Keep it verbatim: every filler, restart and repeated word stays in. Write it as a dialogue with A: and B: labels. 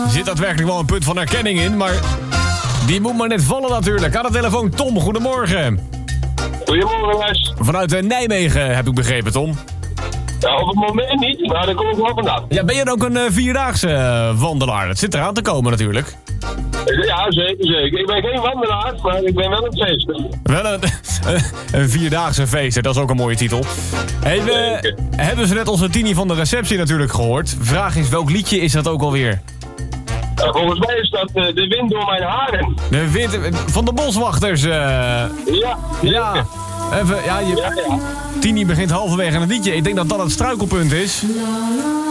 A: zit daadwerkelijk wel een punt van herkenning in, maar die moet maar net vallen natuurlijk. Aan de telefoon Tom, goedemorgen.
B: Goedemorgen, Les.
A: Vanuit uh, Nijmegen, heb ik begrepen, Tom.
B: Ja, op het moment niet, maar daar kom ik wel vandaan.
A: Ja, ben je dan ook een uh, vierdaagse uh, wandelaar? Dat zit eraan te komen natuurlijk.
B: Ja, zeker, zeker. Ik ben geen wandelaar, maar ik ben wel een feester.
A: Wel een, een vierdaagse feest, dat is ook een mooie titel. Hey, we hebben ze net onze Tini van de receptie natuurlijk gehoord. Vraag is, welk liedje is dat ook alweer?
B: Uh, volgens mij is dat uh, De Wind Door Mijn Haren.
A: De wind van de boswachters. Uh...
B: Ja,
A: ja. Even, ja, je...
B: ja, ja.
A: Tini begint halverwege een liedje. Ik denk dat dat het struikelpunt is.